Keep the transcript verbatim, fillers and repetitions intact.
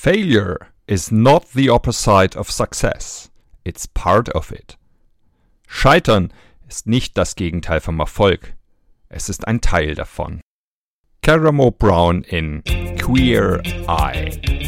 Failure is not the opposite of success. It's part of it. Scheitern ist nicht das Gegenteil vom Erfolg. Es ist ein Teil davon. Karamo Brown in Queer Eye.